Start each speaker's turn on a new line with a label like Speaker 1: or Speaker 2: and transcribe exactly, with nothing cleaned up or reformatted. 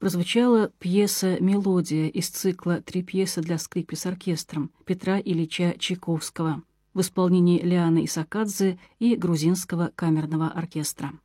Speaker 1: прозвучала пьеса «Мелодия» из цикла «Три пьесы для скрипки с оркестром» Петра Ильича Чайковского в исполнении Лианы Исакадзе и грузинского камерного оркестра.